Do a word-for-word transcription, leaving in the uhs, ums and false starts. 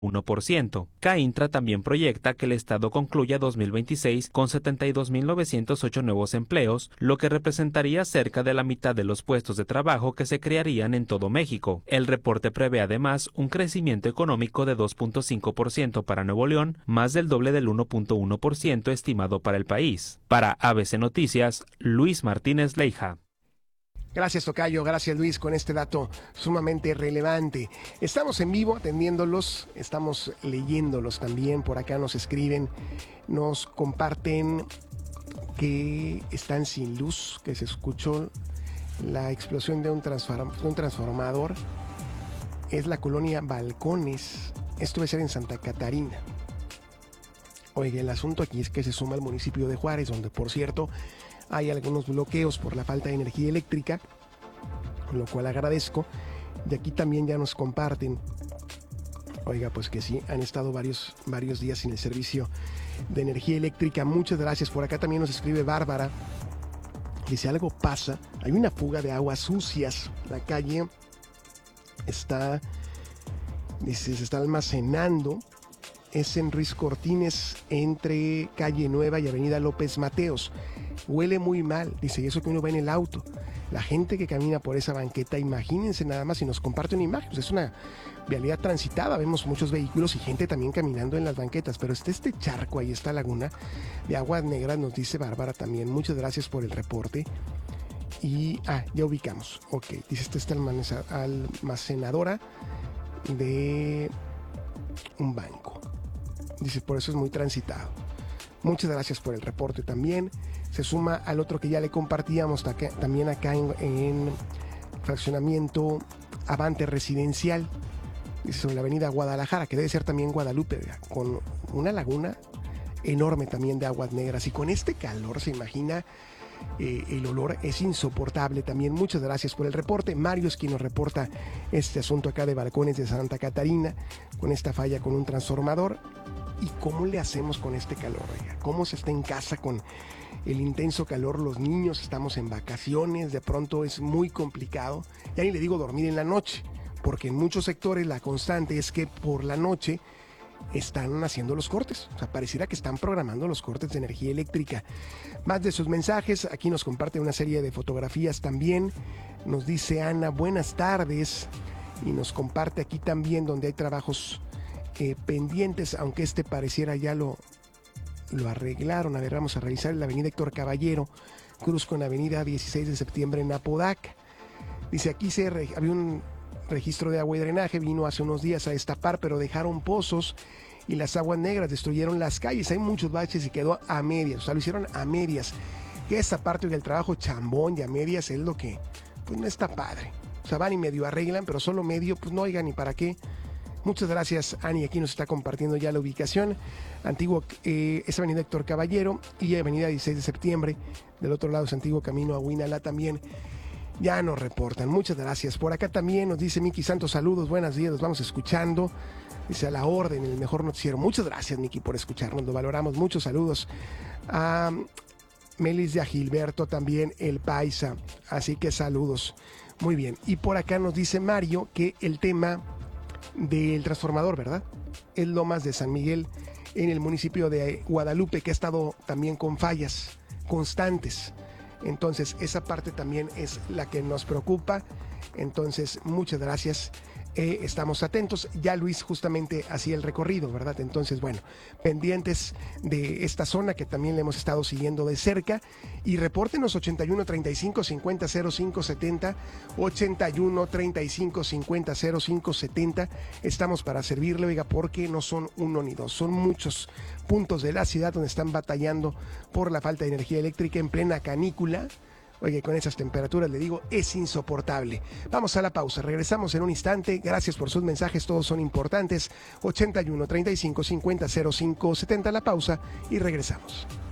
uno por ciento. Caintra también proyecta que el Estado concluya dos mil veintiséis con setenta y dos mil novecientos ocho nuevos empleos, lo que representaría cerca de la mitad de los puestos de trabajo que se crearían en todo México. El reporte prevé además un crecimiento económico de dos punto cinco por ciento para Nuevo León, más del doble del uno punto uno por ciento estimado para el país. Para A B C Noticias, Luis Martínez Leija. Gracias, tocayo. Gracias, Luis, con este dato sumamente relevante. Estamos en vivo atendiéndolos, estamos leyéndolos también. Por acá nos escriben, nos comparten que están sin luz, que se escuchó la explosión de un, transform- de un transformador. Es la colonia Balcones. Esto debe ser en Santa Catarina. Oiga, el asunto aquí es que se suma al municipio de Juárez, donde, por cierto, hay algunos bloqueos por la falta de energía eléctrica, con lo cual agradezco. Y aquí también ya nos comparten, oiga, pues que sí, han estado varios, varios días sin el servicio de energía eléctrica. Muchas gracias. Por acá también nos escribe Bárbara. Dice, algo pasa, hay una fuga de aguas sucias. La calle está, dice, se está almacenando. Es en Ruiz Cortines, entre Calle Nueva y Avenida López Mateos. Huele muy mal, dice, y eso que uno ve en el auto. La gente que camina por esa banqueta, imagínense nada más si nos comparte una imagen. Pues es una vialidad transitada, vemos muchos vehículos y gente también caminando en las banquetas. Pero está este charco, ahí esta laguna de aguas negras, nos dice Bárbara también. Muchas gracias por el reporte. Y, ah, ya ubicamos. Ok, dice, esta es esta almacenadora de un banco. Dice, por eso es muy transitado. Muchas gracias por el reporte también. Se suma al otro que ya le compartíamos también acá en, en fraccionamiento Avante Residencial. Dice, sobre la avenida Guadalajara, que debe ser también Guadalupe, con una laguna enorme también de aguas negras. Y con este calor, se imagina, eh, el olor es insoportable también. Muchas gracias por el reporte. Mario es quien nos reporta este asunto acá de Balcones de Santa Catarina, con esta falla con un transformador. ¿Y cómo le hacemos con este calor? Oiga? ¿Cómo se está en casa con el intenso calor? Los niños estamos en vacaciones, de pronto es muy complicado. Ya ni le digo dormir en la noche, porque en muchos sectores la constante es que por la noche están haciendo los cortes. O sea, pareciera que están programando los cortes de energía eléctrica. Más de sus mensajes, aquí nos comparte una serie de fotografías también. Nos dice Ana, buenas tardes. Y nos comparte aquí también donde hay trabajos Eh, pendientes, aunque este pareciera ya lo, lo arreglaron. A ver, vamos a revisar la avenida Héctor Caballero, cruz con la avenida dieciséis de septiembre en Apodaca. Dice, aquí se re, había un registro de agua y drenaje, vino hace unos días a destapar, pero dejaron pozos y las aguas negras destruyeron las calles. Hay muchos baches y quedó a medias, o sea, lo hicieron a medias. Que esa parte del trabajo chambón y a medias es lo que, pues no está padre. O sea, van y medio arreglan, pero solo medio, pues no oigan ni para qué. Muchas gracias, Ani. Aquí nos está compartiendo ya la ubicación. Antiguo, eh, es avenida Héctor Caballero y avenida dieciséis de septiembre. Del otro lado es Antiguo Camino a Huinalá también. Ya nos reportan. Muchas gracias. Por acá también nos dice Miki Santos, saludos, buenos días, los vamos escuchando. Dice, a la orden, el mejor noticiero. Muchas gracias, Miki, por escucharnos. Lo valoramos. Muchos saludos. A Melis de Agilberto también, el Paisa. Así que saludos. Muy bien. Y por acá nos dice Mario que el tema del transformador, ¿verdad? Es Lomas de San Miguel, en el municipio de Guadalupe, que ha estado también con fallas constantes. Entonces, esa parte también es la que nos preocupa. Entonces, muchas gracias. Eh, estamos atentos. Ya Luis justamente hacía el recorrido, ¿verdad? Entonces, bueno, pendientes de esta zona que también le hemos estado siguiendo de cerca. Y repórtenos ochenta y uno, treinta y cinco, cincuenta, cero cinco setenta, ochenta y uno, treinta y cinco, cincuenta, cero cinco setenta. Estamos para servirle, oiga, porque no son uno ni dos, son muchos puntos de la ciudad donde están batallando por la falta de energía eléctrica en plena canícula. Oye, con esas temperaturas, le digo, es insoportable. Vamos a la pausa, regresamos en un instante. Gracias por sus mensajes, todos son importantes. ochenta y uno, treinta y cinco, cincuenta, cero cinco setenta, la pausa y regresamos.